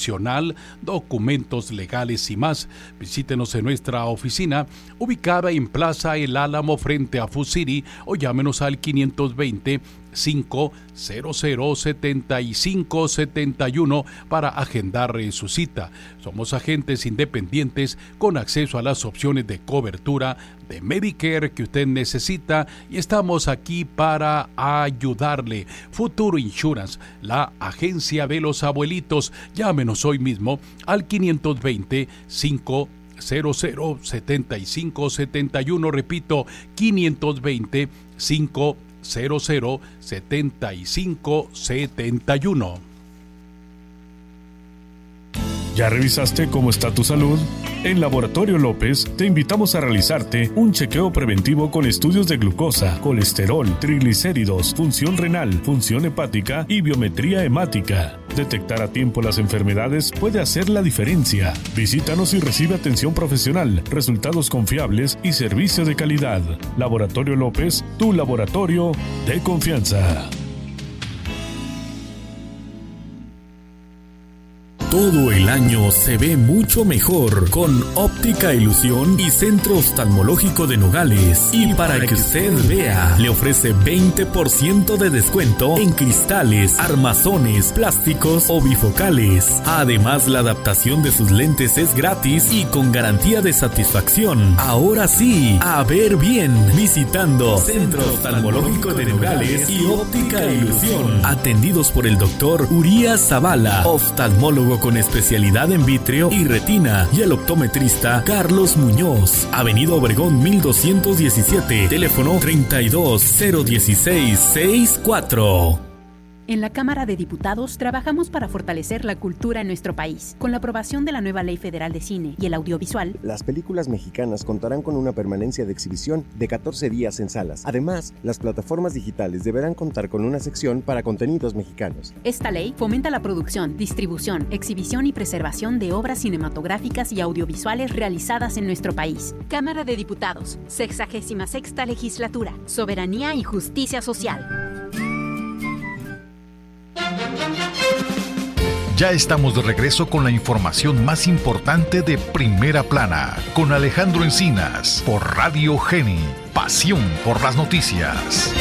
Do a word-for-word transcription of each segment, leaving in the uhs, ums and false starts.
profesional, documentos legales y más. Visítenos en nuestra oficina ubicada en Plaza El Álamo frente a Food City o llámenos al quinientos veinte, cinco cero cero, setenta y cinco setenta y uno para agendar su cita. Somos agentes independientes con acceso a las opciones de cobertura de Medicare que usted necesita y estamos aquí para ayudarle. Futuro Insurance, la agencia de los abuelitos. Llámenos hoy mismo al quinientos veinte, cinco cero cero, setenta y cinco setenta y uno. Repito, quinientos veinte, cinco cero cero, setenta y cinco setenta y uno. ¿Ya revisaste cómo está tu salud? En Laboratorio López te invitamos a realizarte un chequeo preventivo con estudios de glucosa, colesterol, triglicéridos, función renal, función hepática y biometría hemática. Detectar a tiempo las enfermedades puede hacer la diferencia. Visítanos y recibe atención profesional, resultados confiables y servicio de calidad. Laboratorio López, tu laboratorio de confianza. Todo el año se ve mucho mejor con Óptica Ilusión y Centro Oftalmológico de Nogales. Y para que usted vea, le ofrece veinte por ciento de descuento en cristales, armazones, plásticos o bifocales. Además, la adaptación de sus lentes es gratis y con garantía de satisfacción. Ahora sí, a ver bien, visitando Centro Oftalmológico de Nogales y Óptica Ilusión. Atendidos por el doctor Urias Zavala, oftalmólogo con especialidad en vítreo y retina, y el optometrista Carlos Muñoz. Avenida Obregón mil doscientos diecisiete, teléfono treinta y dos, cero dieciséis, sesenta y cuatro. En la Cámara de Diputados trabajamos para fortalecer la cultura en nuestro país. Con la aprobación de la nueva Ley Federal de Cine y el Audiovisual, las películas mexicanas contarán con una permanencia de exhibición de catorce días en salas. Además, las plataformas digitales deberán contar con una sección para contenidos mexicanos. Esta ley fomenta la producción, distribución, exhibición y preservación de obras cinematográficas y audiovisuales realizadas en nuestro país. Cámara de Diputados, sexagésima sexta Legislatura, Soberanía y Justicia Social. Ya estamos de regreso con la información más importante de Primera Plana, con Alejandro Encinas, por Radio Geni, pasión por las noticias.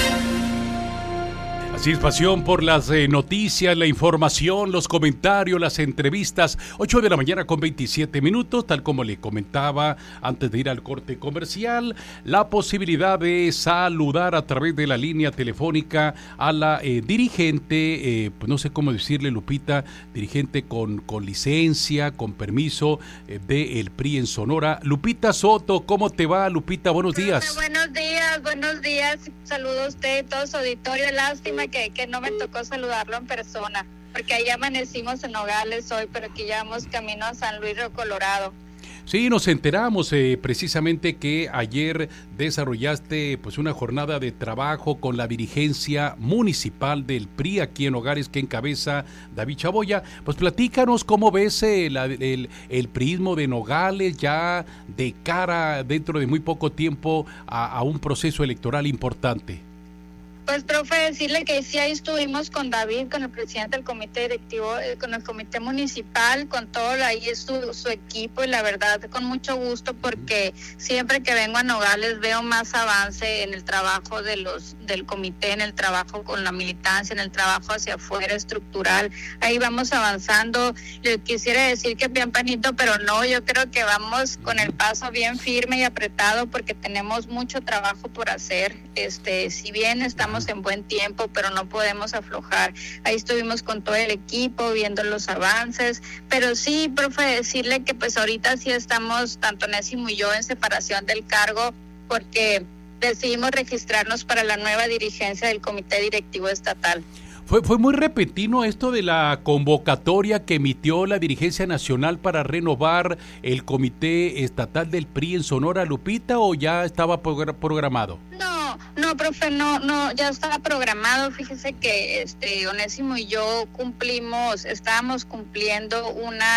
Así es, pasión por las eh, noticias, la información, los comentarios, las entrevistas. ocho de la mañana con veintisiete minutos, tal como le comentaba antes de ir al corte comercial, la posibilidad de saludar a través de la línea telefónica a la eh, dirigente, eh, pues no sé cómo decirle, Lupita, dirigente con, con licencia, con permiso eh, del P R I en Sonora. Lupita Soto, ¿cómo te va, Lupita? Buenos días. Buenos días, buenos días. Saludo a usted y todo su auditorio. Lástima que, que no me tocó saludarlo en persona, porque ahí amanecimos en Nogales hoy, pero aquí ya vamos camino a San Luis Río Colorado. Sí, nos enteramos eh, precisamente que ayer desarrollaste pues una jornada de trabajo con la dirigencia municipal del P R I aquí en Nogales, que encabeza David Chaboya. Pues platícanos cómo ves eh, la, el, el prismo de Nogales ya de cara dentro de muy poco tiempo a, a un proceso electoral importante. Pues, profe, decirle que sí, ahí estuvimos con David, con el presidente del comité directivo, eh, con el comité municipal, con todo ahí su, su equipo, y la verdad con mucho gusto, porque siempre que vengo a Nogales veo más avance en el trabajo de los del comité, en el trabajo con la militancia, en el trabajo hacia afuera estructural. Ahí vamos avanzando. Le quisiera decir que bien panito, pero no, yo creo que vamos con el paso bien firme y apretado, porque tenemos mucho trabajo por hacer. Este, si bien estamos en buen tiempo, pero no podemos aflojar. Ahí estuvimos con todo el equipo viendo los avances, pero sí, profe, decirle que pues ahorita sí estamos, tanto Nésimo y yo, en separación del cargo, porque decidimos registrarnos para la nueva dirigencia del comité directivo estatal. Fue, fue muy repentino esto de la convocatoria que emitió la dirigencia nacional para renovar el comité estatal del P R I en Sonora, Lupita, ¿o ya estaba programado? No, no, profe, no, no, ya estaba programado. Fíjese que este Onésimo y yo cumplimos, estábamos cumpliendo una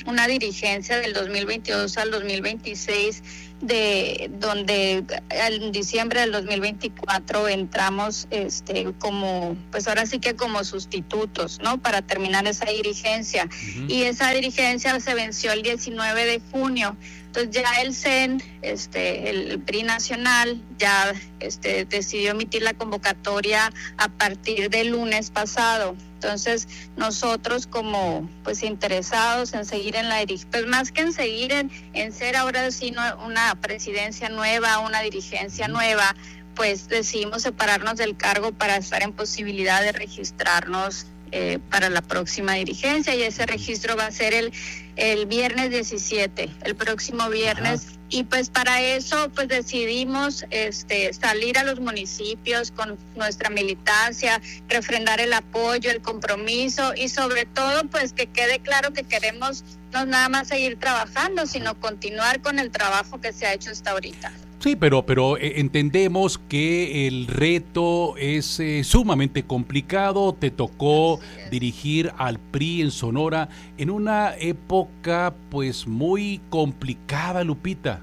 una dirigencia del dos mil veintidós al dos mil veintiséis, de donde en diciembre del dos mil veinticuatro entramos este como pues ahora sí que como sustitutos, ¿no? Para terminar esa dirigencia. Uh-huh. Y esa dirigencia se venció el diecinueve de junio. Entonces ya el C E N, este, el P R I nacional, ya este, decidió emitir la convocatoria a partir del lunes pasado. Entonces nosotros como pues interesados en seguir en la dirigencia, pues más que en seguir en, en ser ahora sí una presidencia nueva, una dirigencia nueva, pues decidimos separarnos del cargo para estar en posibilidad de registrarnos Eh, para la próxima dirigencia, y ese registro va a ser el, el viernes diecisiete, el próximo viernes. Ajá. Y pues para eso pues decidimos este, salir a los municipios con nuestra militancia, refrendar el apoyo, el compromiso, y sobre todo pues que quede claro que queremos no nada más seguir trabajando, sino continuar con el trabajo que se ha hecho hasta ahorita. Sí, pero, pero eh, entendemos que el reto es eh, sumamente complicado. Te tocó dirigir al P R I en Sonora en una época pues muy complicada, Lupita.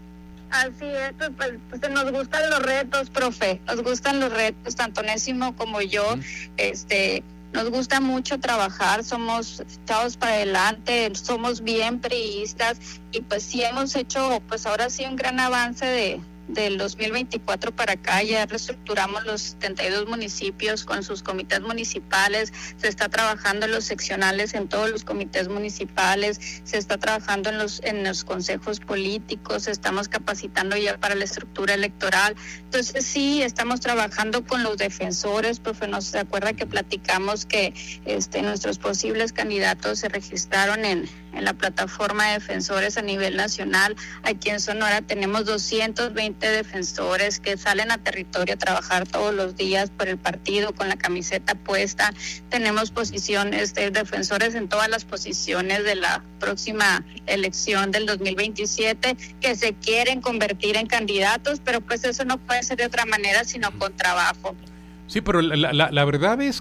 Así es, pues, pues, pues nos gustan los retos, profe, nos gustan los retos, tanto Onésimo como yo, mm. este... Nos gusta mucho trabajar, somos echados para adelante, somos bien priistas, y pues sí hemos hecho, pues ahora sí un gran avance de del dos mil veinticuatro para acá. Ya reestructuramos los setenta y dos municipios con sus comités municipales, se está trabajando en los seccionales en todos los comités municipales, se está trabajando en los en los consejos políticos, estamos capacitando ya para la estructura electoral. Entonces sí, estamos trabajando con los defensores, profe, ¿no se acuerda que platicamos que este nuestros posibles candidatos se registraron en en la plataforma de defensores a nivel nacional? Aquí en Sonora tenemos doscientos veinte defensores que salen a territorio a trabajar todos los días por el partido con la camiseta puesta. Tenemos posiciones de defensores en todas las posiciones de la próxima elección del dos mil veintisiete que se quieren convertir en candidatos, pero pues eso no puede ser de otra manera sino con trabajo. Sí, pero la, la, la verdad es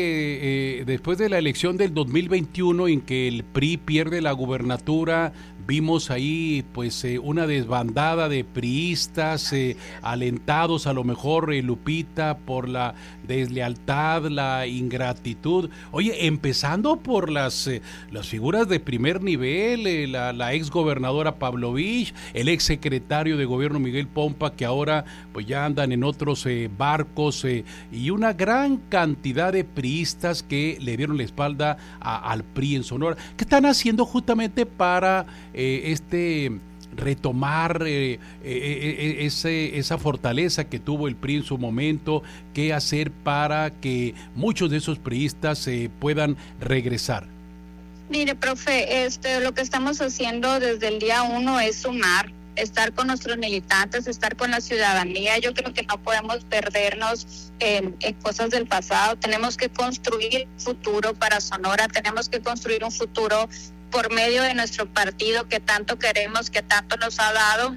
que eh, después de la elección del dos mil veintiuno en que el P R I pierde la gubernatura, vimos ahí pues eh, una desbandada de priistas eh, alentados a lo mejor, eh, Lupita, por la deslealtad, la ingratitud. Oye, empezando por las, eh, las figuras de primer nivel, eh, la, la ex gobernadora Pavlovich, el ex secretario de gobierno Miguel Pompa, que ahora pues ya andan en otros eh, barcos, eh, y una gran cantidad de priistas que le dieron la espalda a, al P R I en Sonora. ¿Qué están haciendo justamente para eh, este retomar eh, eh, ese, esa fortaleza que tuvo el P R I en su momento? ¿Qué hacer para que muchos de esos priistas eh, puedan regresar? Mire, profe, este, lo que estamos haciendo desde el día uno es sumar, estar con nuestros militantes, estar con la ciudadanía. Yo creo que no podemos perdernos en, en cosas del pasado. Tenemos que construir un futuro para Sonora, tenemos que construir un futuro por medio de nuestro partido que tanto queremos, que tanto nos ha dado,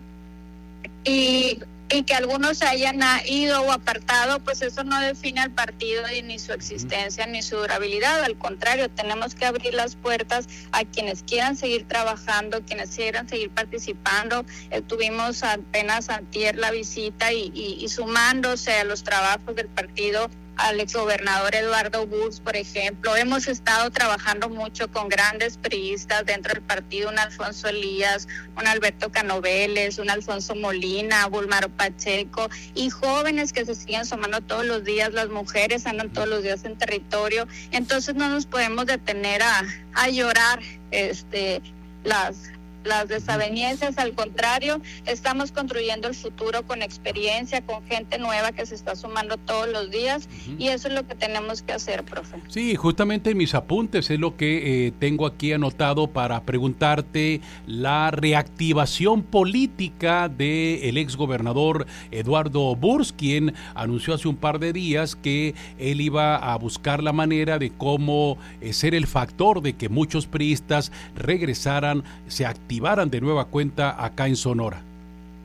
y, y que algunos se hayan ido o apartado, pues eso no define al partido ni su existencia ni su durabilidad. Al contrario, tenemos que abrir las puertas a quienes quieran seguir trabajando, quienes quieran seguir participando. Eh, tuvimos apenas antier la visita y, y, y sumándose a los trabajos del partido al exgobernador Eduardo Burrs, por ejemplo. Hemos estado trabajando mucho con grandes priistas dentro del partido, un Alfonso Elías, un Alberto Canoveles, un Alfonso Molina, Bulmaro Pacheco, y jóvenes que se siguen sumando todos los días. Las mujeres andan todos los días en territorio. Entonces no nos podemos detener a, a llorar este las las desavenencias. Al contrario, estamos construyendo el futuro con experiencia, con gente nueva que se está sumando todos los días, uh-huh. y eso es lo que tenemos que hacer, profe. Sí, justamente en mis apuntes es lo que eh, tengo aquí anotado para preguntarte: la reactivación política del exgobernador Eduardo Burrs, quien anunció hace un par de días que él iba a buscar la manera de cómo eh, ser el factor de que muchos priistas regresaran, se activaran de nueva cuenta acá en Sonora.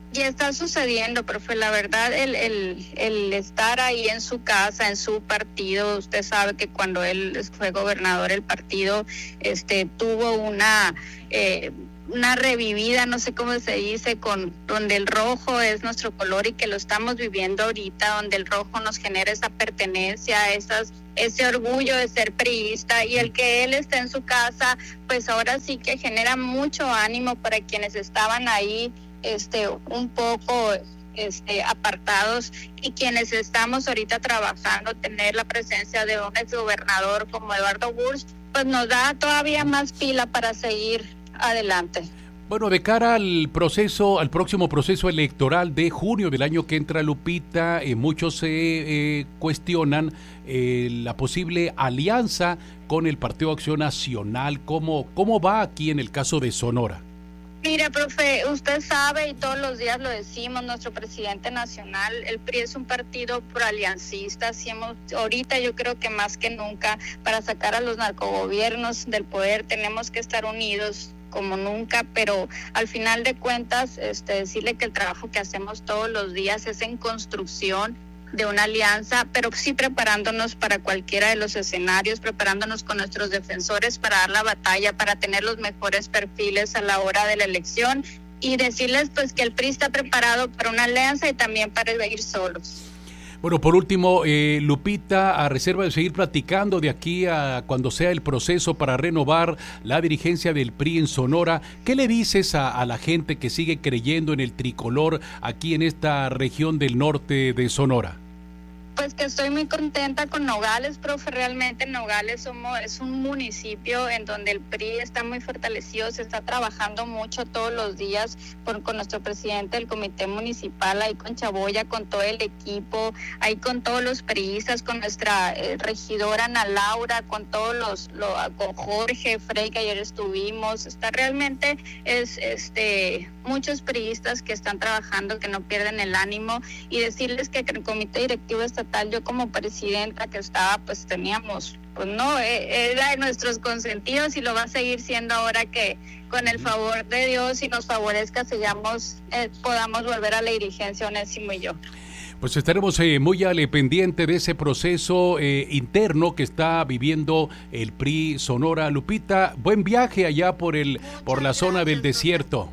Y está sucediendo, profe, la verdad, el, el, el estar ahí en su casa, en su partido, usted sabe que cuando él fue gobernador el partido este tuvo una eh, una revivida, no sé cómo se dice, con donde el rojo es nuestro color y que lo estamos viviendo ahorita, donde el rojo nos genera esa pertenencia, esas, ese orgullo de ser priista, y el que él esté en su casa, pues ahora sí que genera mucho ánimo para quienes estaban ahí este un poco este apartados, y quienes estamos ahorita trabajando, tener la presencia de un exgobernador como Eduardo Bursch, pues nos da todavía más pila para seguir adelante. Bueno, de cara al proceso, al próximo proceso electoral de junio del año que entra, Lupita, eh, muchos se eh, cuestionan eh, la posible alianza con el Partido Acción Nacional. ¿Cómo, cómo va aquí en el caso de Sonora? Mira, profe, usted sabe y todos los días lo decimos, nuestro presidente nacional, el P R I es un partido proaliancista, si hemos, ahorita yo creo que más que nunca, para sacar a los narcogobiernos del poder tenemos que estar unidos como nunca, pero al final de cuentas, este, decirle que el trabajo que hacemos todos los días es en construcción de una alianza, pero sí preparándonos para cualquiera de los escenarios, preparándonos con nuestros defensores para dar la batalla, para tener los mejores perfiles a la hora de la elección, y decirles pues que el P R I está preparado para una alianza y también para ir solos. Bueno, por último, eh, Lupita, a reserva de seguir platicando de aquí a cuando sea el proceso para renovar la dirigencia del P R I en Sonora, ¿qué le dices a, a la gente que sigue creyendo en el tricolor aquí en esta región del norte de Sonora? Pues que estoy muy contenta con Nogales, profe. Realmente Nogales somos, es un municipio en donde el P R I está muy fortalecido, se está trabajando mucho todos los días por, con nuestro presidente del comité municipal, ahí con Chaboya, con todo el equipo, ahí con todos los priistas, con nuestra eh, regidora Ana Laura, con todos los, lo, con Jorge Frey, que ayer estuvimos. Está realmente, es este muchos priistas que están trabajando, que no pierden el ánimo, y decirles que el comité directivo estatal, yo como presidenta que estaba, pues teníamos, pues no, era de nuestros consentidos y lo va a seguir siendo ahora que con el favor de Dios y nos favorezca, sigamos, eh, podamos volver a la dirigencia, Onésimo y yo. Pues estaremos eh, muy al pendiente de ese proceso eh, interno que está viviendo el P R I Sonora. Lupita, buen viaje allá por el Muchas por la zona gracias, del desierto.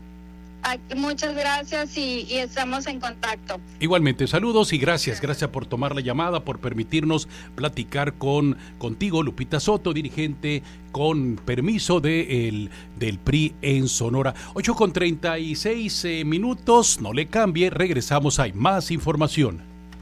Muchas gracias y, y estamos en contacto. Igualmente, saludos y gracias, gracias por tomar la llamada, por permitirnos platicar con contigo, Lupita Soto, dirigente con permiso de el, del P R I en Sonora. ocho con treinta y seis eh, minutos, no le cambie, regresamos, hay más información.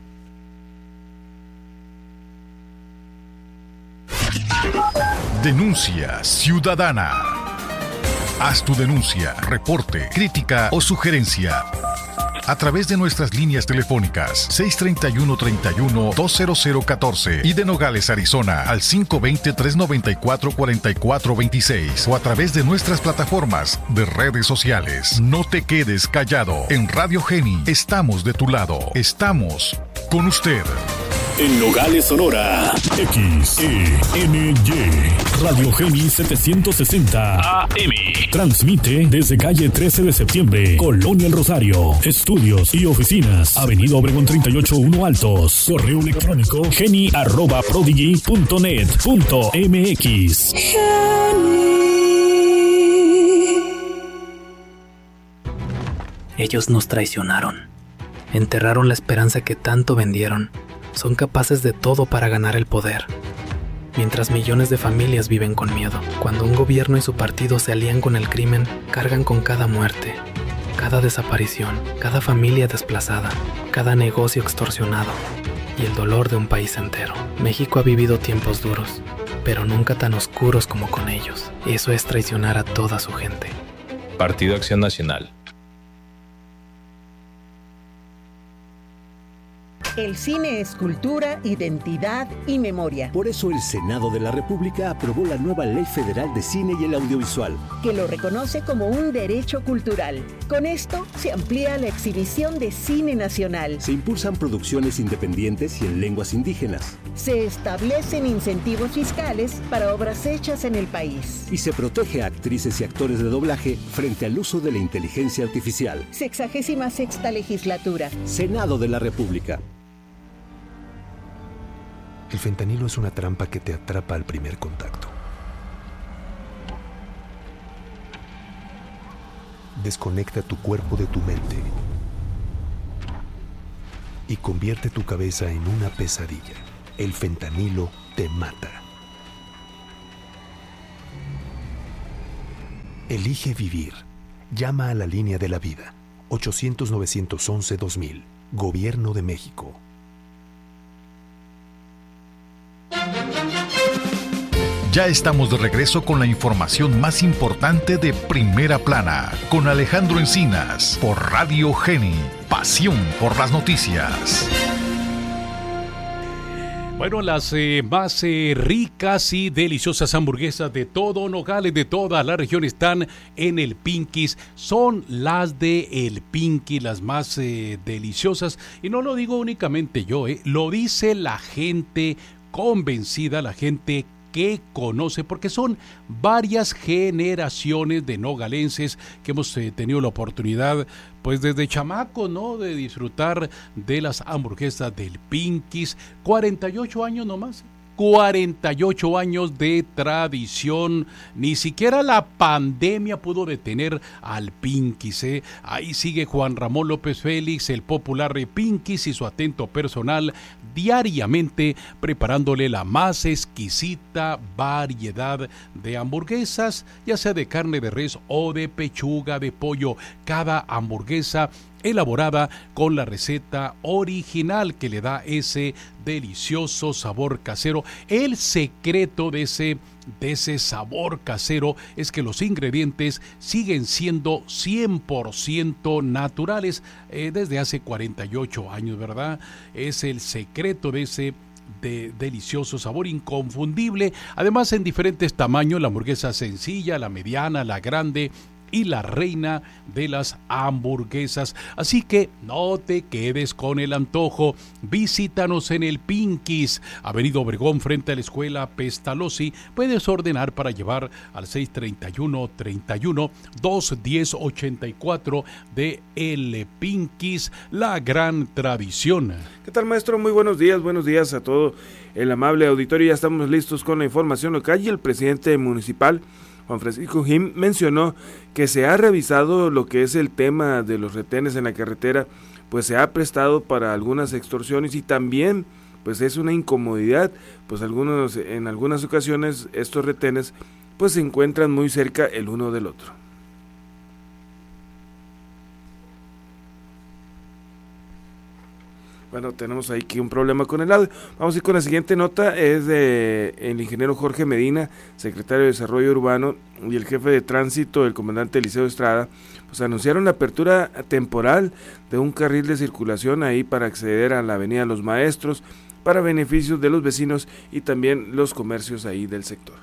Denuncia ciudadana. Haz tu denuncia, reporte, crítica o sugerencia a través de nuestras líneas telefónicas seis treinta y uno, treinta y uno, dos mil catorce y de Nogales, Arizona al cinco veinte, trescientos noventa y cuatro, cuarenta y cuatro veintiséis o a través de nuestras plataformas de redes sociales. No te quedes callado. En Radio Geni estamos de tu lado. Estamos con usted. En Nogales, Sonora, X E N Y, Radio Geni setecientos sesenta A M. Transmite desde calle trece de septiembre, Colonia El Rosario. Estudios y oficinas, Avenida Obregón treinta y ocho uno Altos. Correo electrónico geni arroba prodigy punto net punto m x. Ellos nos traicionaron. Enterraron la esperanza que tanto vendieron. Son capaces de todo para ganar el poder, mientras millones de familias viven con miedo. Cuando un gobierno y su partido se alían con el crimen, cargan con cada muerte, cada desaparición, cada familia desplazada, cada negocio extorsionado y el dolor de un país entero. México ha vivido tiempos duros, pero nunca tan oscuros como con ellos. Eso es traicionar a toda su gente. Partido Acción Nacional. El cine es cultura, identidad y memoria. Por eso el Senado de la República aprobó la nueva Ley Federal de Cine y el Audiovisual, que lo reconoce como un derecho cultural. Con esto se amplía la exhibición de cine nacional. Se impulsan producciones independientes y en lenguas indígenas. Se establecen incentivos fiscales para obras hechas en el país. Y se protege a actrices y actores de doblaje frente al uso de la inteligencia artificial. Sexagésima sexta legislatura. Senado de la República. El fentanilo es una trampa que te atrapa al primer contacto. Desconecta tu cuerpo de tu mente y convierte tu cabeza en una pesadilla. El fentanilo te mata. Elige vivir. Llama a la línea de la vida. ochocientos, novecientos once, dos mil. Gobierno de México. Ya estamos de regreso con la información más importante de Primera Plana, con Alejandro Encinas, por Radio Geni, pasión por las noticias. Bueno, las eh, más eh, ricas y deliciosas hamburguesas de todo Nogales, de toda la región, están en el Pinky's. Son las de el Pinky, las más eh, deliciosas. Y no lo digo únicamente yo, eh, lo dice la gente convencida, la gente que conoce, porque son varias generaciones de nogalenses que hemos eh, tenido la oportunidad, pues desde chamaco, ¿no?, de disfrutar de las hamburguesas del Pinky's. cuarenta y ocho años nomás, cuarenta y ocho años de tradición. Ni siquiera la pandemia pudo detener al Pinky's, ¿eh? Ahí sigue Juan Ramón López Félix, el popular Pinky's, y su atento personal diariamente preparándole la más exquisita variedad de hamburguesas, ya sea de carne de res o de pechuga de pollo. Cada hamburguesa elaborada con la receta original que le da ese delicioso sabor casero. El secreto de ese, de ese sabor casero es que los ingredientes siguen siendo cien por ciento naturales eh, desde hace cuarenta y ocho años, ¿verdad? Es el secreto de ese de delicioso sabor inconfundible. Además, en diferentes tamaños: la hamburguesa sencilla, la mediana, la grande y la reina de las hamburguesas. Así que no te quedes con el antojo. Visítanos en el Pinky's, Avenida Obregón, frente a la escuela Pestalozzi. Puedes ordenar para llevar al seis treinta y uno, treinta y uno, dos diez, ochenta y cuatro de el Pinky's, la gran tradición. ¿Qué tal, maestro? Muy buenos días, buenos días a todo el amable auditorio. Ya estamos listos con la información local, y el presidente municipal, Juan Francisco Jim, mencionó que se ha revisado lo que es el tema de los retenes en la carretera, pues se ha prestado para algunas extorsiones, y también pues es una incomodidad, pues algunos en algunas ocasiones estos retenes pues se encuentran muy cerca el uno del otro. Bueno, tenemos ahí que un problema con el audio. Vamos a ir con la siguiente nota. Es de el ingeniero Jorge Medina, secretario de Desarrollo Urbano, y el jefe de tránsito, el comandante Eliseo Estrada, pues anunciaron la apertura temporal de un carril de circulación ahí para acceder a la Avenida Los Maestros, para beneficios de los vecinos y también los comercios ahí del sector.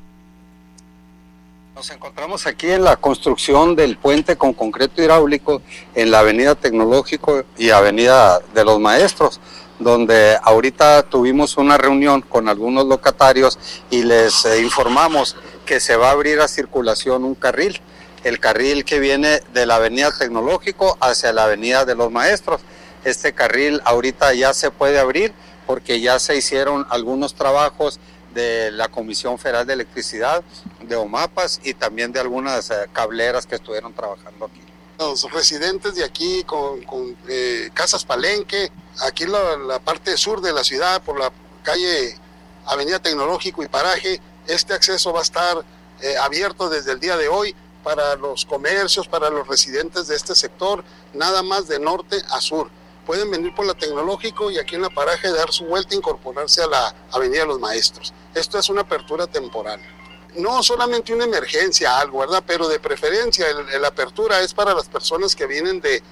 Nos encontramos aquí en la construcción del puente con concreto hidráulico en la Avenida Tecnológico y Avenida de los Maestros, donde ahorita tuvimos una reunión con algunos locatarios y les eh, informamos que se va a abrir a circulación un carril, el carril que viene de la Avenida Tecnológico hacia la Avenida de los Maestros. Este carril ahorita ya se puede abrir porque ya se hicieron algunos trabajos de la Comisión Federal de Electricidad, de OMAPAS y también de algunas eh, cableras que estuvieron trabajando aquí. Los residentes de aquí con, con eh, Casas Palenque, aquí la, la parte sur de la ciudad, por la calle Avenida Tecnológico y Paraje, este acceso va a estar eh, abierto desde el día de hoy para los comercios, para los residentes de este sector, nada más de norte a sur. Pueden venir por la Tecnológico y aquí en la Paraje dar su vuelta e incorporarse a la Avenida de los Maestros. Esto es una apertura temporal. No solamente una emergencia, algo, ¿verdad? Pero de preferencia, el, la apertura es para las personas que vienen de,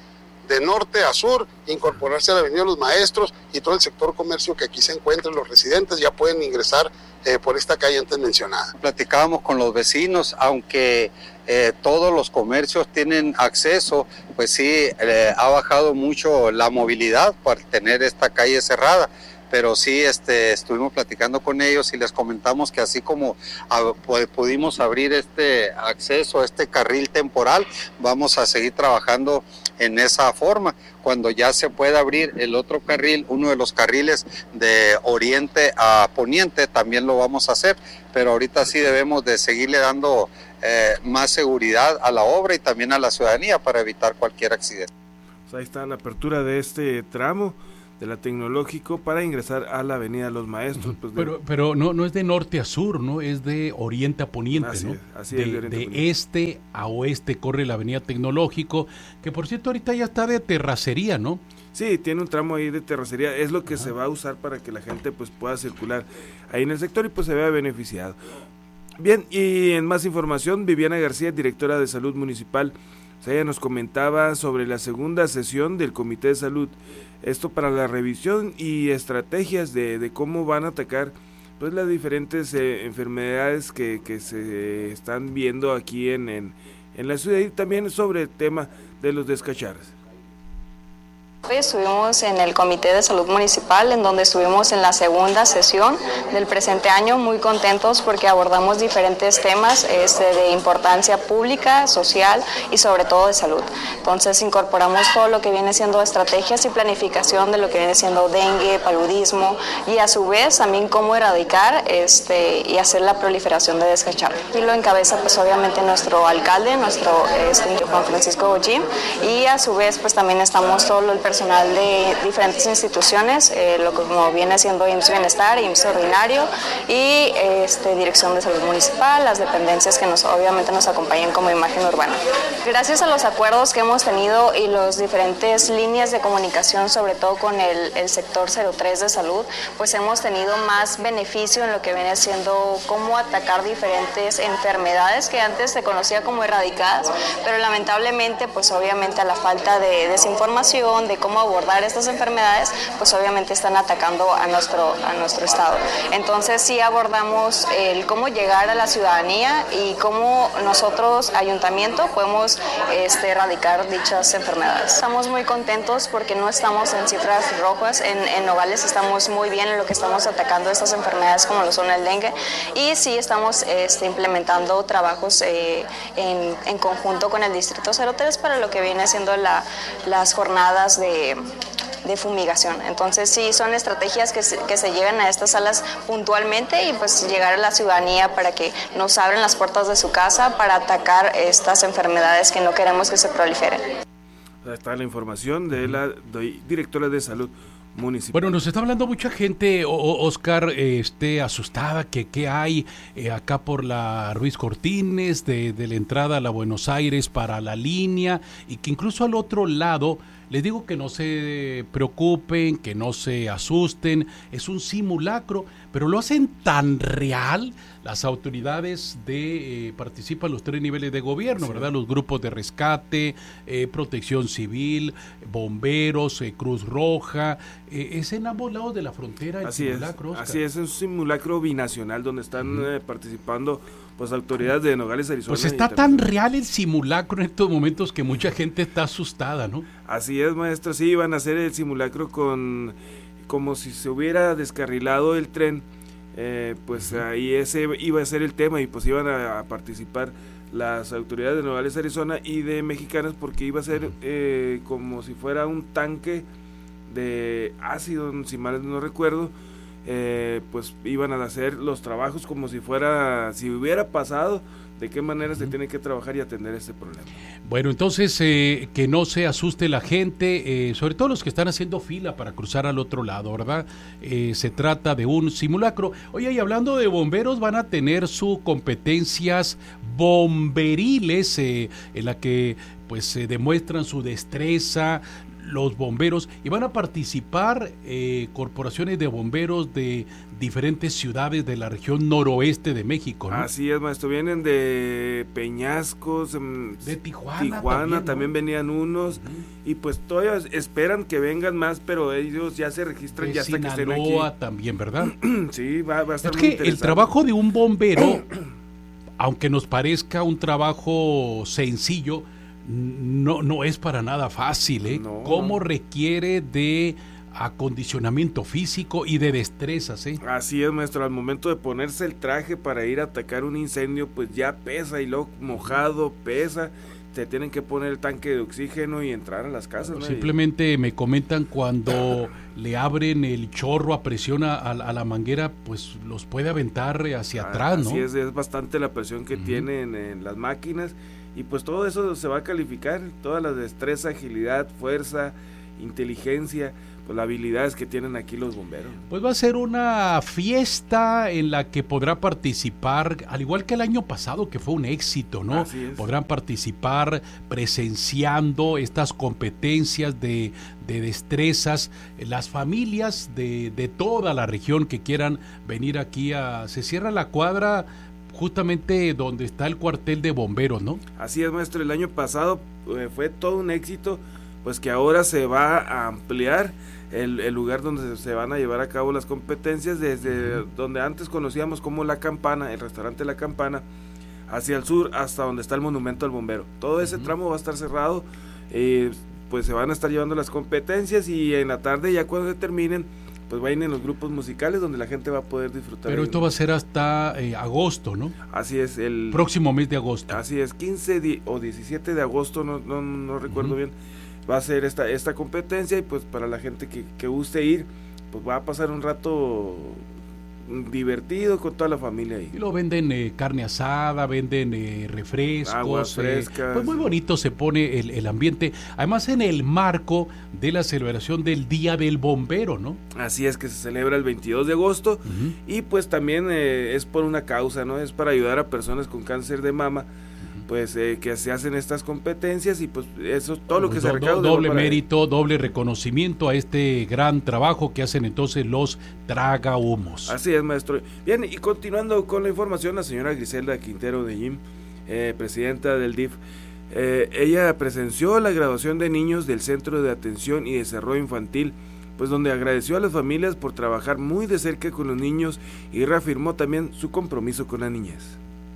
de norte a sur, incorporarse a la Avenida de los Maestros, y todo el sector comercio que aquí se encuentren, los residentes ya pueden ingresar eh, por esta calle antes mencionada. Platicábamos con los vecinos, aunque eh, todos los comercios tienen acceso, pues sí, eh, ha bajado mucho la movilidad por tener esta calle cerrada. Pero sí, este, estuvimos platicando con ellos y les comentamos que así como a, pudimos abrir este acceso, este carril temporal, vamos a seguir trabajando en esa forma. Cuando ya se pueda abrir el otro carril, uno de los carriles de oriente a poniente, también lo vamos a hacer, pero ahorita sí debemos de seguirle dando eh, más seguridad a la obra y también a la ciudadanía para evitar cualquier accidente. Pues ahí está la apertura de este tramo de la Tecnológico para ingresar a la Avenida de los Maestros. Pues de... Pero pero no no es de norte a sur, ¿no? Es de oriente a poniente, así ¿no? Es, así de, es, de, de a este a oeste corre la Avenida Tecnológico, que por cierto ahorita ya está de terracería, ¿no? Sí, tiene un tramo ahí de terracería, es lo que Ajá. se va a usar para que la gente pues pueda circular ahí en el sector y pues se vea beneficiado. Bien, y en más información, Viviana García, directora de Salud Municipal, o sea, ella nos comentaba sobre la segunda sesión del Comité de Salud, esto para la revisión y estrategias de, de cómo van a atacar pues las diferentes eh, enfermedades que, que se están viendo aquí en, en, en la ciudad, y también sobre el tema de los descacharres. Hoy estuvimos en el Comité de Salud Municipal, en donde estuvimos en la segunda sesión del presente año, muy contentos porque abordamos diferentes temas este, de importancia pública, social y sobre todo de salud. Entonces incorporamos todo lo que viene siendo estrategias y planificación de lo que viene siendo dengue, paludismo, y a su vez también cómo erradicar este, y hacer la proliferación de descacharros. Y lo encabeza pues obviamente nuestro alcalde, nuestro este, Juan Francisco Goyín, y a su vez pues también estamos todo el personal de diferentes instituciones, eh, lo que como viene siendo I M S S Bienestar, I M S S Ordinario y este, Dirección de Salud Municipal, las dependencias que nos obviamente nos acompañan como imagen urbana. Gracias a los acuerdos que hemos tenido y las diferentes líneas de comunicación, sobre todo con el, el sector cero tres de salud, pues hemos tenido más beneficio en lo que viene siendo cómo atacar diferentes enfermedades que antes se conocía como erradicadas, pero lamentablemente pues obviamente a la falta de desinformación, de cómo abordar estas enfermedades, pues obviamente están atacando a nuestro, a nuestro estado. Entonces sí abordamos el cómo llegar a la ciudadanía y cómo nosotros, ayuntamiento, podemos este, erradicar dichas enfermedades. Estamos muy contentos porque no estamos en cifras rojas, en, en Nogales estamos muy bien en lo que estamos atacando estas enfermedades como lo son el dengue, y sí estamos este, implementando trabajos eh, en, en conjunto con el Distrito cero tres para lo que viene siendo la, las jornadas de De, de fumigación. Entonces sí, son estrategias que se, que se llevan a estas salas puntualmente y pues llegar a la ciudadanía para que nos abran las puertas de su casa para atacar estas enfermedades que no queremos que se proliferen. Ahí está la información de la de, directora de Salud Municipal. Bueno, nos está hablando mucha gente, o, Oscar, eh, este, asustada que qué hay eh, acá por la Ruiz Cortines, de, de la entrada a la Buenos Aires para la línea, y que incluso al otro lado, les digo que no se preocupen, que no se asusten, es un simulacro, pero lo hacen tan real. Las autoridades de eh, participan los tres niveles de gobierno, sí. ¿verdad? Los grupos de rescate, eh, protección civil, bomberos, eh, Cruz Roja, eh, es en ambos lados de la frontera el así simulacro, es, Oscar. Así es, es un simulacro binacional donde están uh-huh. eh, participando pues autoridades de Nogales, Arizona. Pues está tan real el simulacro en estos momentos que mucha gente está asustada, ¿no? Así es, maestro, sí, iban a hacer el simulacro con como si se hubiera descarrilado el tren, eh, pues uh-huh. ahí ese iba a ser el tema, y pues iban a, a participar las autoridades de Nogales, Arizona y de Mexicanas, porque iba a ser uh-huh. eh, como si fuera un tanque de ácido, si mal no recuerdo. Eh, pues iban a hacer los trabajos como si fuera, si hubiera pasado, de qué manera uh-huh. se tiene que trabajar y atender este problema. Bueno, entonces eh, que no se asuste la gente, eh, sobre todo los que están haciendo fila para cruzar al otro lado, ¿verdad? Eh, se trata de un simulacro. Oye, y hablando de bomberos, van a tener sus competencias bomberiles, eh, en la que pues se eh, demuestran su destreza, los bomberos, y van a participar eh, corporaciones de bomberos de diferentes ciudades de la región noroeste de México, ¿no? Así es, maestro, vienen de Peñascos, de Tijuana, Tijuana también, ¿no? También venían unos, uh-huh. y pues todavía esperan que vengan más, pero ellos ya se registran de ya hasta Sinaloa que estén aquí. También, ¿verdad? Sí, va, va a estar es muy que interesante. El trabajo de un bombero, aunque nos parezca un trabajo sencillo, no, no es para nada fácil, ¿eh? No, Cómo no. requiere de acondicionamiento físico y de destrezas, ¿eh? Así es, maestro, al momento de ponerse el traje para ir a atacar un incendio, pues ya pesa, y luego mojado, pesa, te tienen que poner el tanque de oxígeno y entrar a las casas, ¿no? Simplemente me comentan cuando le abren el chorro a presión a, a la manguera, pues los puede aventar hacia ah, atrás, ¿no? Así es, es bastante la presión que uh-huh. tienen en las máquinas, y pues todo eso se va a calificar, toda la destreza, agilidad, fuerza, inteligencia, pues las habilidades que tienen aquí los bomberos. Pues va a ser una fiesta en la que podrá participar, al igual que el año pasado, que fue un éxito, ¿no? Así es. Podrán participar presenciando estas competencias de, de destrezas, las familias de, de toda la región que quieran venir aquí a... Se cierra la cuadra justamente donde está el cuartel de bomberos, ¿no? Así es, maestro, el año pasado eh, fue todo un éxito, pues que ahora se va a ampliar el, el lugar donde se, se van a llevar a cabo las competencias, desde uh-huh. donde antes conocíamos como La Campana, el restaurante La Campana, hacia el sur hasta donde está el monumento al bombero. Todo ese uh-huh. tramo va a estar cerrado, eh, pues se van a estar llevando las competencias, y en la tarde, ya cuando se terminen, pues vayan en los grupos musicales donde la gente va a poder disfrutar. Pero esto va a ser hasta eh, agosto, ¿no? Así es, el próximo mes de agosto. Así es, quince di- o diecisiete de agosto, no, no, no recuerdo uh-huh. bien, va a ser esta, esta competencia, y pues para la gente que, que guste ir, pues va a pasar un rato divertido con toda la familia ahí. Y lo venden eh, carne asada, venden eh, refrescos, aguas frescas. Eh, pues muy bonito se pone el, el ambiente, además en el marco de la celebración del Día del Bombero, ¿no? Así es, que se celebra el veintidós de agosto, uh-huh. y pues también eh, es por una causa, ¿no? Es para ayudar a personas con cáncer de mama, pues eh, que se hacen estas competencias, y pues eso, todo lo que se recaude. Doble mérito, doble reconocimiento a este gran trabajo que hacen entonces los tragahumos. Así es, maestro. Bien, y continuando con la información, la señora Griselda Quintero de Jim, eh, presidenta del D I F, eh, ella presenció la graduación de niños del Centro de Atención y Desarrollo Infantil, pues donde agradeció a las familias por trabajar muy de cerca con los niños, y reafirmó también su compromiso con la niñez.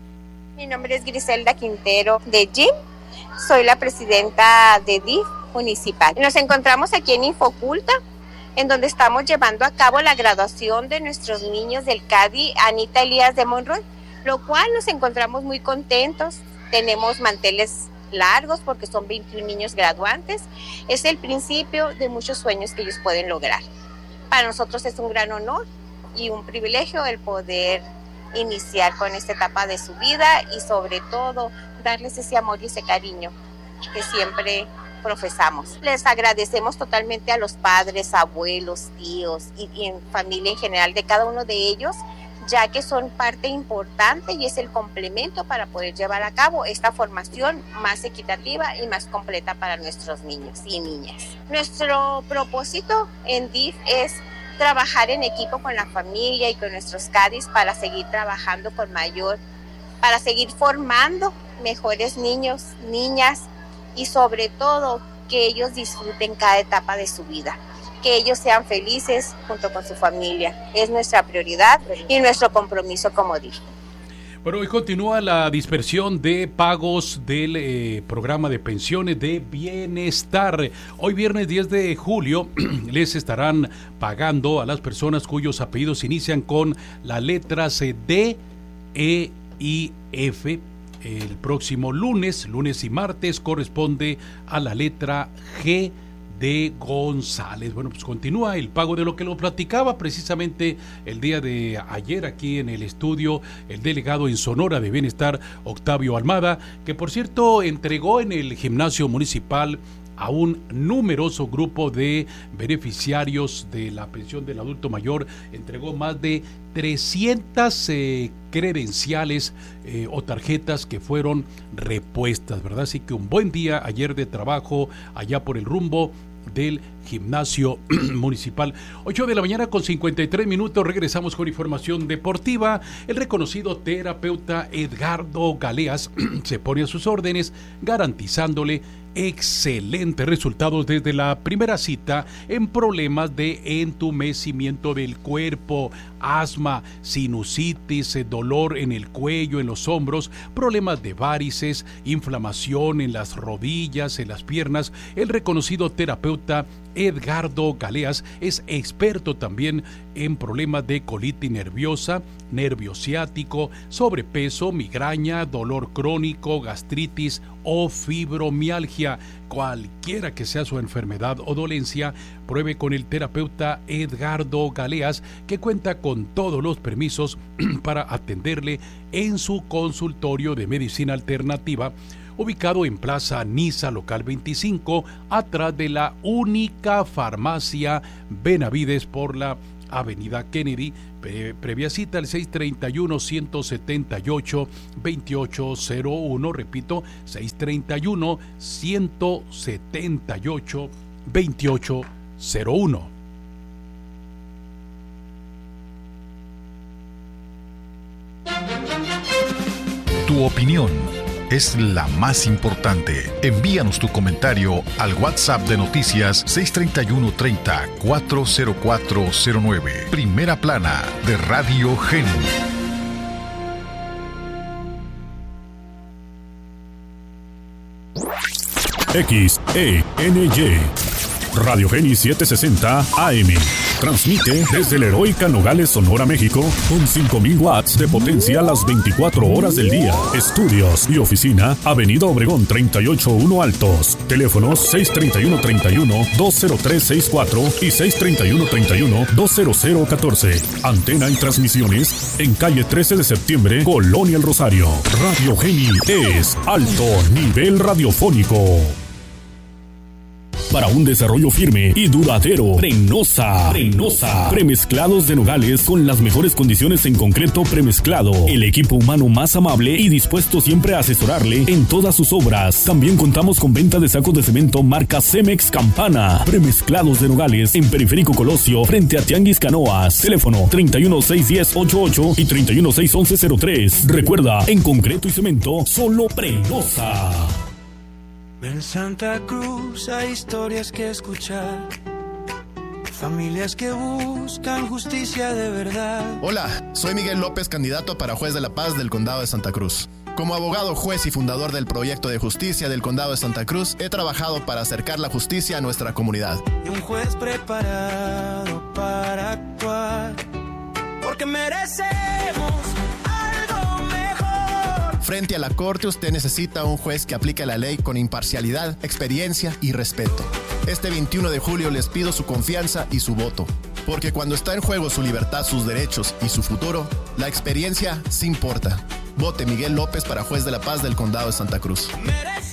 Mi nombre es Griselda Quintero de Jim, soy la presidenta de D I F municipal. Nos encontramos aquí en Infoculta, en donde estamos llevando a cabo la graduación de nuestros niños del C A D I Anita Elías de Monroy, lo cual nos encontramos muy contentos. Tenemos manteles largos porque son veintiún niños graduantes. Es el principio de muchos sueños que ellos pueden lograr. Para nosotros es un gran honor y un privilegio el poder iniciar con esta etapa de su vida, y sobre todo darles ese amor y ese cariño que siempre profesamos. Les agradecemos totalmente a los padres, abuelos, tíos y, y en familia en general de cada uno de ellos, ya que son parte importante y es el complemento para poder llevar a cabo esta formación más equitativa y más completa para nuestros niños y niñas. Nuestro propósito en D I F es trabajar en equipo con la familia y con nuestros C A D Is para seguir trabajando con mayor, para seguir formando mejores niños, niñas, y sobre todo que ellos disfruten cada etapa de su vida, que ellos sean felices junto con su familia. Es nuestra prioridad y nuestro compromiso como D I F. Bueno, hoy continúa la dispersión de pagos del eh, programa de pensiones de bienestar. Hoy viernes diez de julio les estarán pagando a las personas cuyos apellidos inician con las letras D, E y F. El próximo lunes, lunes y martes, corresponde a la letra G de González. Bueno, pues continúa el pago de lo que lo platicaba precisamente el día de ayer aquí en el estudio el delegado en Sonora de Bienestar, Octavio Almada, que por cierto entregó en el gimnasio municipal a un numeroso grupo de beneficiarios de la pensión del adulto mayor. Entregó más de trescientas eh, credenciales eh, o tarjetas que fueron repuestas, ¿verdad? Así que un buen día ayer de trabajo allá por el rumbo del gimnasio municipal. ocho de la mañana con cincuenta y tres minutos, regresamos con información deportiva. El reconocido terapeuta Edgardo Galeas se pone a sus órdenes, garantizándole excelentes resultados desde la primera cita en problemas de entumecimiento del cuerpo, asma, sinusitis, dolor en el cuello, en los hombros, problemas de varices, inflamación en las rodillas, en las piernas. El reconocido terapeuta Edgardo Galeas es experto también en problemas de colitis nerviosa, nervio ciático, sobrepeso, migraña, dolor crónico, gastritis o fibromialgia. Cualquiera que sea su enfermedad o dolencia, pruebe con el terapeuta Edgardo Galeas, que cuenta con todos los permisos para atenderle en su consultorio de medicina alternativa, ubicado en Plaza Niza, local veinticinco, atrás de la única farmacia Benavides por la Avenida Kennedy. Pre- previa cita al seis treinta y uno, ciento setenta y ocho, veintiocho cero uno, repito, seis treinta y uno, ciento setenta y ocho, veintiocho cero uno. Tu opinión es la más importante. Envíanos tu comentario al WhatsApp de Noticias seis treinta y uno, treinta, cuatro cero cuatro cero nueve. Primera plana de Radio Gen. X E N Y Radio Geni setecientos sesenta A M. Transmite desde la heroica Nogales, Sonora, México, con cinco mil watts de potencia a las veinticuatro horas del día. Estudios y oficina, Avenida Obregón treinta y ocho uno Altos. Teléfonos seis treinta y uno, treinta y uno, dos cero tres sesenta y cuatro y seis treinta y uno, treinta y uno, dos cero cero catorce. Antena y transmisiones en calle trece de septiembre, Colonia El Rosario. Radio Geni es alto nivel radiofónico. Para un desarrollo firme y duradero, Prenosa. Prenosa. Premezclados de nogales con las mejores condiciones en concreto premezclado. El equipo humano más amable y dispuesto siempre a asesorarle en todas sus obras. También contamos con venta de sacos de cemento marca Cemex Campana. Premezclados de nogales en Periférico Colosio, frente a Tianguis Canoas. Teléfono treinta y uno, seiscientos diez, ochenta y ocho y treinta y uno, seiscientos once, cero tres. Recuerda, en concreto y cemento, solo Prenosa. En Santa Cruz hay historias que escuchar, familias que buscan justicia de verdad. Hola, soy Miguel López, candidato para juez de la paz del Condado de Santa Cruz. Como abogado, juez y fundador del proyecto de justicia del Condado de Santa Cruz, he trabajado para acercar la justicia a nuestra comunidad. Y un juez preparado para actuar, porque merecemos algo mejor. Frente a la corte, usted necesita un juez que aplique la ley con imparcialidad, experiencia y respeto. Este veintiuno de julio les pido su confianza y su voto, porque cuando está en juego su libertad, sus derechos y su futuro, la experiencia sí importa. Vote Miguel López para juez de la paz del Condado de Santa Cruz.